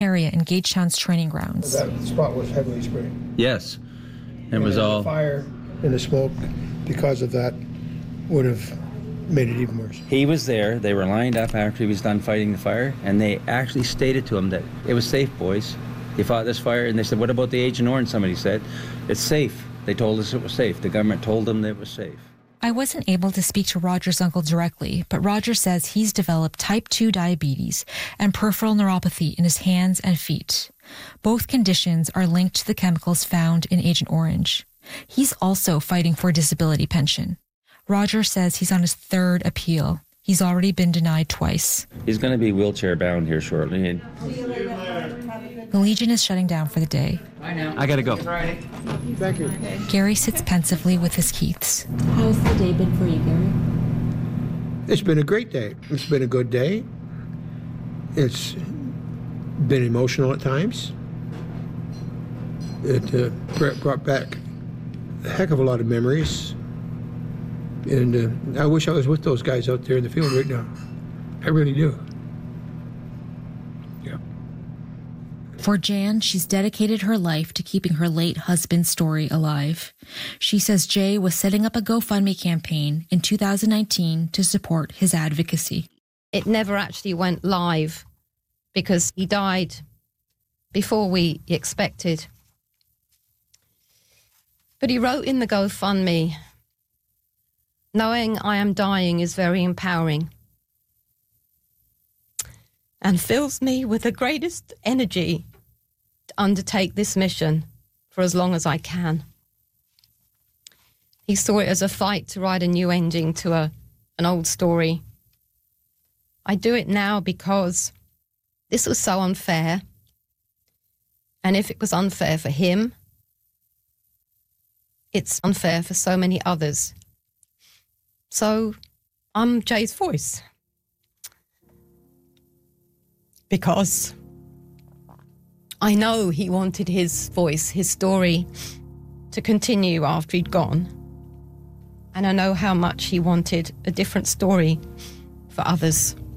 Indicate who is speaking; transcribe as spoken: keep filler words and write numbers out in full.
Speaker 1: area in Gagetown's training grounds.
Speaker 2: That spot was heavily sprayed.
Speaker 3: Yes. It
Speaker 2: and
Speaker 3: was all...
Speaker 2: The fire and the smoke, because of that, would have made it even worse.
Speaker 3: He was there. They were lined up after he was done fighting the fire, and they actually stated to him that it was safe, boys. He fought this fire, and they said, what about the Agent Orange? Somebody said, it's safe. They told us it was safe. The government told them that it was safe.
Speaker 1: I wasn't able to speak to Roger's uncle directly, but Roger says he's developed type two diabetes and peripheral neuropathy in his hands and feet. Both conditions are linked to the chemicals found in Agent Orange. He's also fighting for a disability pension. Roger says he's on his third appeal. He's already been denied twice.
Speaker 3: He's going to be wheelchair bound here shortly. And...
Speaker 1: The Legion is shutting down for the day.
Speaker 3: I know. I got to go.
Speaker 2: Thank you.
Speaker 1: Gary sits pensively with his Keiths. How's the day been for you, Gary?
Speaker 2: It's been a great day. It's been a good day. It's been emotional at times. It uh, brought back a heck of a lot of memories. And uh, I wish I was with those guys out there in the field right now. I really do. Yeah.
Speaker 1: For Jan, she's dedicated her life to keeping her late husband's story alive. She says Jay was setting up a GoFundMe campaign in two thousand nineteen to support his advocacy.
Speaker 4: It never actually went live because he died before we expected. But he wrote in the GoFundMe, knowing I am dying is very empowering and fills me with the greatest energy to undertake this mission for as long as I can. He saw it as a fight to write a new ending to a, an old story. I do it now because this was so unfair. And if it was unfair for him, it's unfair for so many others. So I'm Jay's voice. Because I know he wanted his voice, his story, to continue after he'd gone. And I know how much he wanted a different story for others.